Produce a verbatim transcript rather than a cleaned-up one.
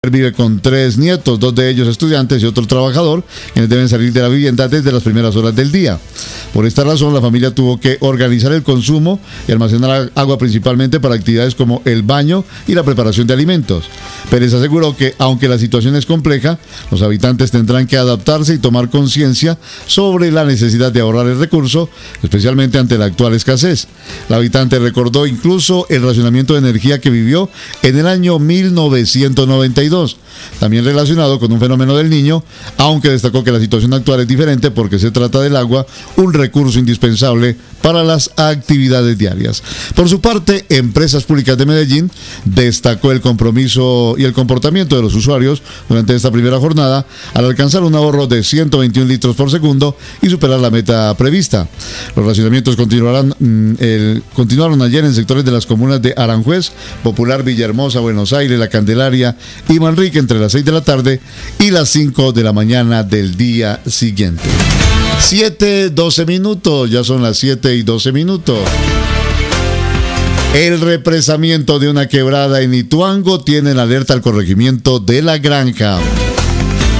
Vive con tres nietos, dos de ellos estudiantes y otro trabajador, quienes deben salir de la vivienda desde las primeras horas del día. Por esta razón, la familia tuvo que organizar el consumo y almacenar agua principalmente para actividades como el baño y la preparación de alimentos. Pérez aseguró que, aunque la situación es compleja, los habitantes tendrán que adaptarse y tomar conciencia sobre la necesidad de ahorrar el recurso, especialmente ante la actual escasez. La habitante recordó incluso el racionamiento de energía que vivió en el año mil novecientos noventa y dos, también relacionado con un fenómeno del Niño, aunque destacó que la situación actual es diferente porque se trata del agua, un recurso indispensable para las actividades diarias. Por su parte, Empresas Públicas de Medellín destacó el compromiso y el comportamiento de los usuarios durante esta primera jornada al alcanzar un ahorro de ciento veintiún litros por segundo y superar la meta prevista. Los racionamientos continuarán, mmm, el, continuaron ayer en sectores de las comunas de Aranjuez, Popular, Villahermosa, Buenos Aires, La Candelaria y Manrique entre las seis de la tarde y las cinco de la mañana del día siguiente. siete, doce minutos, ya son las siete y doce minutos. El represamiento de una quebrada en Ituango tiene en alerta al corregimiento de La Granja.